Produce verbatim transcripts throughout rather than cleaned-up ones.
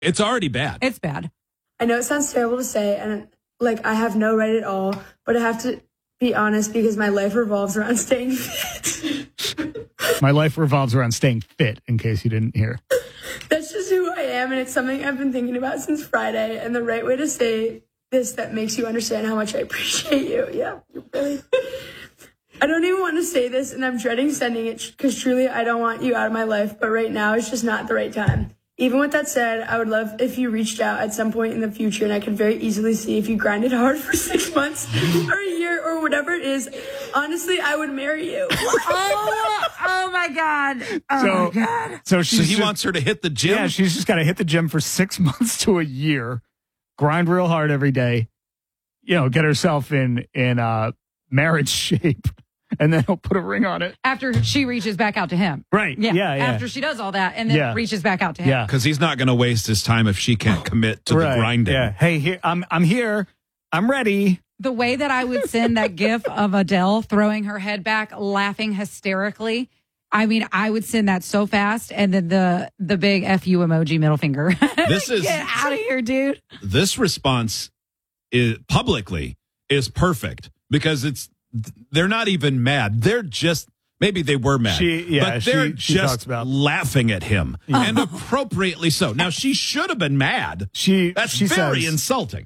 It's already bad. It's bad. I know it sounds terrible to say, and like I have no right at all, but I have to be honest because my life revolves around staying fit. My life revolves around staying fit, in case you didn't hear. That's just who I am, and it's something I've been thinking about since Friday, and the right way to say this that makes you understand how much I appreciate you. Yeah, you really... I don't even want to say this, and I'm dreading sending it because truly I don't want you out of my life, but right now it's just not the right time. Even with that said, I would love if you reached out at some point in the future, and I could very easily see if you grinded hard for six months or a year or whatever it is. Honestly, I would marry you. oh, oh my God. Oh so, my God. So, she's so he just, wants her to hit the gym? Yeah, she's just got to hit the gym for six months to a year, grind real hard every day, you know, get herself in, in uh, marriage shape. And then he'll put a ring on it. After she reaches back out to him. Right. Yeah. Yeah. yeah. After she does all that and then yeah. reaches back out to him. Yeah. Because he's not going to waste his time if she can't commit to right. the grinding. Yeah. Hey, here, I'm, I'm here. I'm ready. The way that I would send that gif of Adele throwing her head back, laughing hysterically. I mean, I would send that so fast. And then the, the big F you emoji middle finger. This is Get out of here, dude. This response is publicly is perfect because it's, they're not even mad. They're just, maybe they were mad, she, yeah, but they're she, she just about. laughing at him, yeah. and appropriately so. Now, she should have been mad. She That's she very says, insulting.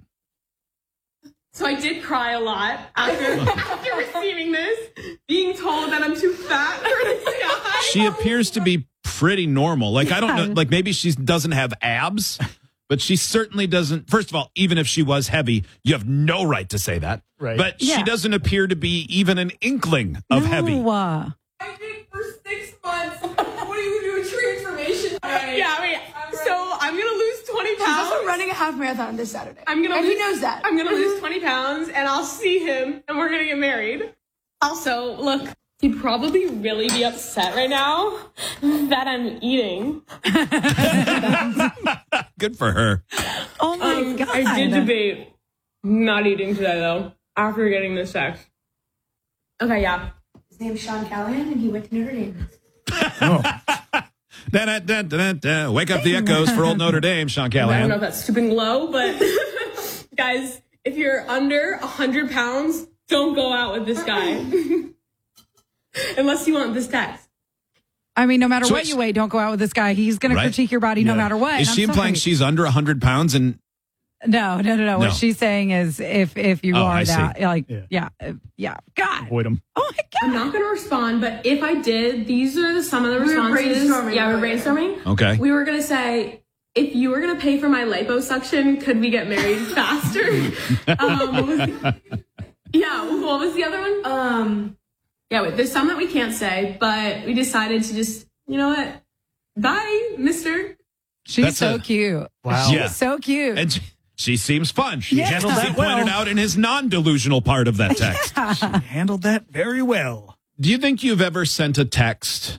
So I did cry a lot after, after receiving this, being told that I'm too fat for this guy. She appears to be pretty normal. Like, I don't know, like maybe she doesn't have abs, but she certainly doesn't. First of all, even if she was heavy, you have no right to say that. Right. But yeah. she doesn't appear to be even an inkling of no. heavy. Uh, I think for six months, what are you going to do, a transformation? Right? Yeah, wait. So I'm going to lose twenty pounds. She's also running a half marathon this Saturday. I'm gonna and lose, he knows that. I'm going to lose twenty pounds, and I'll see him, and we're going to get married. Also, look, he'd probably really be upset right now that I'm eating. Good for her. oh my um, God. I did debate not eating today, though, after getting this text. Okay, yeah. His name's Sean Callahan, and he went to Notre Dame. oh. Da, da, da, da, da. Wake up the echoes for old Notre Dame, Sean I Callahan. don't know if that's stooping low, but guys, if you're under one hundred pounds, don't go out with this guy. Unless you want this text. I mean, no matter So what it's- you weigh, don't go out with this guy. He's going Right? to critique your body no Yeah. matter what. Is And she I'm implying sorry. she's under one hundred pounds? And No, no, no, no. No. What she's saying is if if you Oh, are I see. that, like, Yeah. yeah, yeah, uh, yeah. God. Avoid him. Oh, my I'm God. not going to respond, but if I did, these are the, some of the We were responses. brainstorming Yeah, we're earlier. brainstorming. okay. We were going to say, if you were going to pay for my liposuction, could we get married faster? um, what was the, yeah, what was the other one? Um, yeah, wait, there's some that we can't say, but we decided to just, you know what? Bye, mister. She's That's so a- cute. Wow. Yeah. She's so cute. And she, she seems fun. She Yeah. handled He that pointed well. out in his non-delusional part of that text. She handled that very well. Do you think you've ever sent a text?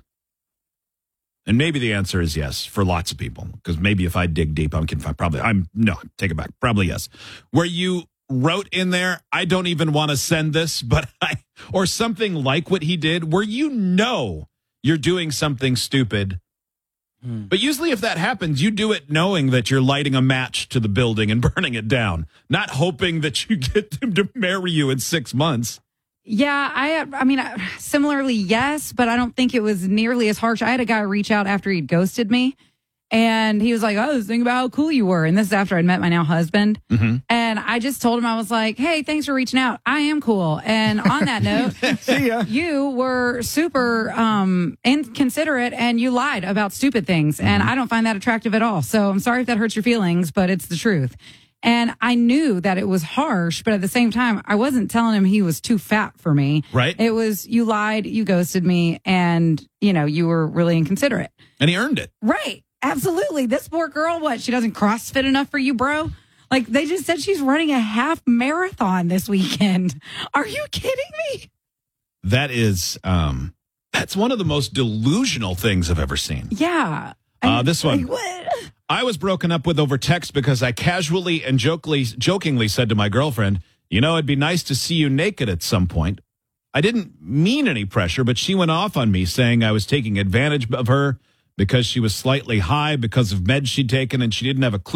And maybe the answer is yes for lots of people. Because maybe if I dig deep, I'm conf- probably I'm no take it back. Probably yes. Where you wrote in there, I don't even want to send this, but I or something like what he did, where you know you're doing something stupid. But usually if that happens, you do it knowing that you're lighting a match to the building and burning it down, not hoping that you get them to marry you in six months. Yeah, I I mean, I- similarly, yes, but I don't think it was nearly as harsh. I had a guy reach out after he'd ghosted me, and he was like, oh, think about how cool you were. And this is after I'd met my now husband. Mm-hmm. And I just told him, I was like, hey, thanks for reaching out. I am cool. And on that note, See ya. you were super um, inconsiderate and you lied about stupid things. And I don't find that attractive at all. So I'm sorry if that hurts your feelings, but it's the truth. And I knew that it was harsh, but at the same time, I wasn't telling him he was too fat for me. Right. It was, you lied, you ghosted me, and, you know, you were really inconsiderate. And he earned it. Right. Absolutely. This poor girl, what? She doesn't CrossFit enough for you, bro? Like, they just said she's running a half marathon this weekend. Are you kidding me? That is, um, that's one of the most delusional things I've ever seen. Yeah. Uh, this one. Like, what? I was broken up with over text because I casually and jokingly, jokingly said to my girlfriend, you know, it'd be nice to see you naked at some point. I didn't mean any pressure, but she went off on me saying I was taking advantage of her because she was slightly high because of meds she'd taken and she didn't have a clue